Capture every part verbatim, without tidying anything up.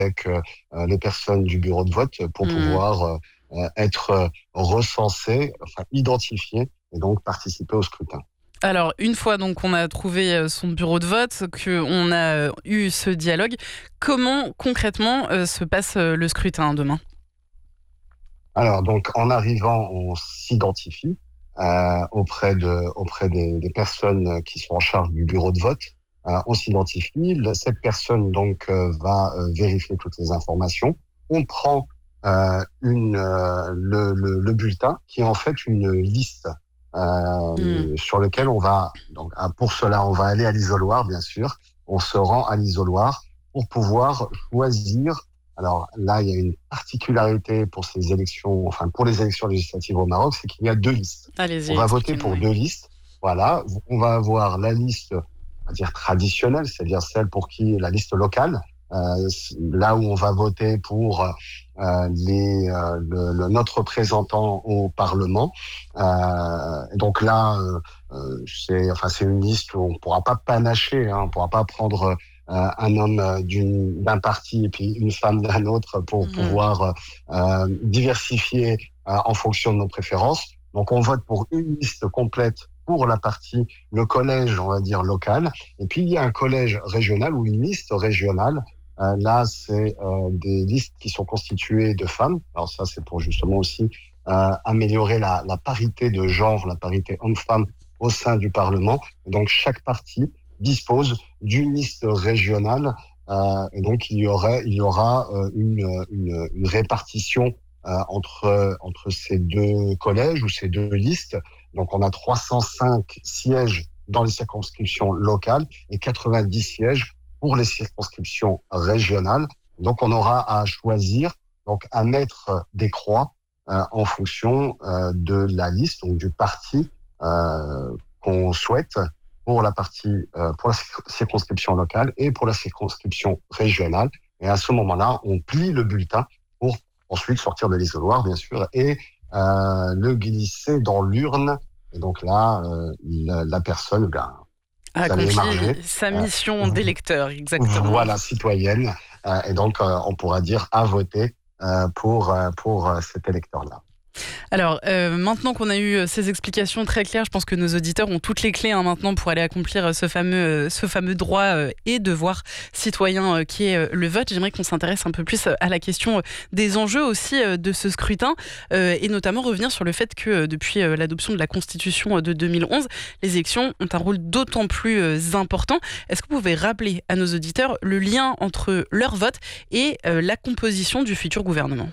avec euh, les personnes du bureau de vote pour Mmh. pouvoir euh, être recensées, enfin identifiées et donc participer au scrutin. Alors, une fois donc qu'on a trouvé euh, son bureau de vote, qu'on a euh, eu ce dialogue, comment concrètement euh, se passe euh, le scrutin demain? Alors donc en arrivant, on s'identifie euh, auprès de auprès des, des personnes qui sont en charge du bureau de vote. Euh, on s'identifie. Le- Cette personne donc euh, va euh, vérifier toutes les informations. On prend euh, une euh, le, le, le bulletin qui est en fait une liste Mmh. euh, sur lequel on va donc ah, pour cela on va aller à l'isoloir bien sûr. On se rend à l'isoloir pour pouvoir choisir. Alors là, il y a une particularité pour ces élections, enfin pour les élections législatives au Maroc, c'est qu'il y a deux listes. On Allez-y, va voter expliquez-moi. pour Oui. deux listes. Voilà, on va avoir la liste, on va dire traditionnelle, c'est-à-dire celle pour qui la liste locale, euh, là où on va voter pour euh, les, euh, le, le- notre représentant au Parlement. Euh, donc là, euh, euh, c'est, enfin c'est une liste où on ne pourra pas panacher, hein, on ne pourra pas prendre euh, un homme euh, d'une, d'un parti et puis une femme d'un autre pour Mmh. pouvoir euh, diversifier euh, en fonction de nos préférences. Donc on vote pour une liste complète pour la partie, le collège, on va dire, local. Et puis il y a un collège régional ou une liste régionale. Euh, là, c'est euh, des listes qui sont constituées de femmes. Alors ça, c'est pour justement aussi euh, améliorer la, la parité de genre, la parité homme-femme au sein du Parlement. Et donc chaque parti dispose d'une liste régionale euh, et donc il y aurait il y aura euh, une, une, une répartition euh, entre entre ces deux collèges ou ces deux listes. Donc on a trois cent cinq sièges dans les circonscriptions locales et quatre-vingt-dix sièges pour les circonscriptions régionales. Donc on aura à choisir, donc à mettre des croix euh, en fonction euh, de la liste, donc du parti euh, qu'on souhaite pour la partie, euh, pour la circonscription locale et pour la circonscription régionale. Et à ce moment-là, on plie le bulletin pour ensuite sortir de l'isoloir, bien sûr, et euh, le glisser dans l'urne. Et donc là, euh, la, la personne, ben, A vous allez accompli émarger. sa Euh, mission d'électeur, exactement. voilà, citoyenne. Euh, et donc, euh, on pourra dire à voter euh, pour, euh, pour euh, cet électeur-là. Alors, euh, maintenant qu'on a eu euh, ces explications très claires, je pense que nos auditeurs ont toutes les clés hein, maintenant pour aller accomplir euh, ce fameux, euh, ce fameux droit euh, et devoir citoyen euh, qui est euh, le vote. J'aimerais qu'on s'intéresse un peu plus euh, à la question euh, des enjeux aussi euh, de ce scrutin euh, et notamment revenir sur le fait que euh, depuis euh, l'adoption de la Constitution euh, de deux mille onze, les élections ont un rôle d'autant plus euh, important. Est-ce que vous pouvez rappeler à nos auditeurs le lien entre leur vote et euh, la composition du futur gouvernement?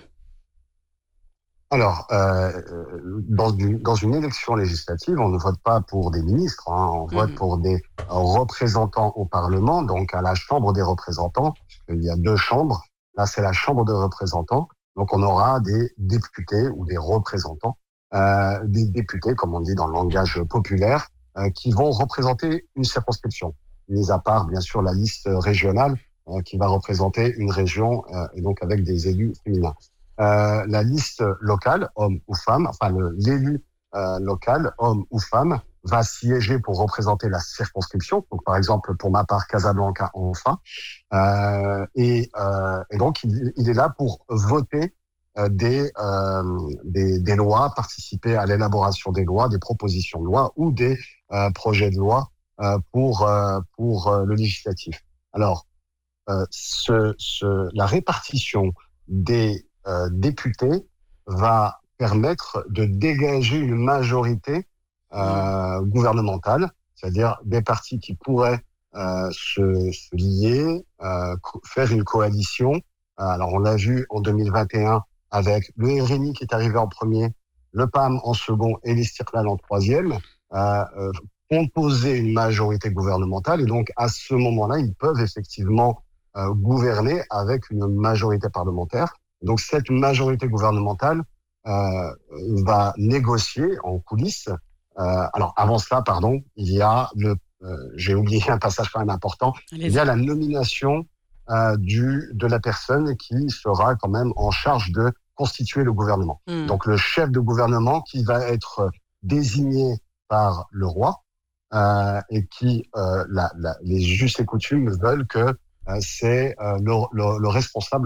Alors, euh, dans, du, dans une élection législative, on ne vote pas pour des ministres, hein, on vote Mhm. pour des représentants au Parlement, donc à la Chambre des représentants. Il y a deux chambres. Là, c'est la Chambre des représentants. Donc, on aura des députés ou des représentants, euh, des députés, comme on dit dans le langage populaire, euh, qui vont représenter une circonscription, mis à part, bien sûr, la liste régionale euh, qui va représenter une région euh, et donc avec des élus féminins. Euh, la liste locale, homme ou femme, enfin le, l'élu euh, local, homme ou femme, va siéger pour représenter la circonscription. Donc, par exemple, pour ma part, Casablanca, enfin. Euh, et, euh, et donc, il, il est là pour voter euh, des, euh, des, des lois, participer à l'élaboration des lois, des propositions de loi ou des euh, projets de loi euh, pour euh, pour euh, le législatif. Alors, euh, ce, ce, la répartition des euh, députés va permettre de dégager une majorité Mhm. euh, gouvernementale, c'est-à-dire des partis qui pourraient euh, se, se lier, euh, co- faire une coalition. Alors on l'a vu en deux mille vingt et un avec le R N I qui est arrivé en premier, le P A M en second et l'Istiqlal en troisième, euh, euh, composer une majorité gouvernementale. Et donc à ce moment-là, ils peuvent effectivement euh, gouverner avec une majorité parlementaire. Donc cette majorité gouvernementale euh, va négocier en coulisses. Euh, alors avant cela, pardon, il y a le, euh, j'ai oublié un passage quand même important. Il y Allez-y. a la nomination euh, du de la personne qui sera quand même en charge de constituer le gouvernement. Mhm. Donc le chef de gouvernement qui va être désigné par le roi euh, et qui euh, la, la, les us et coutumes veulent que euh, c'est euh, le, le, le responsable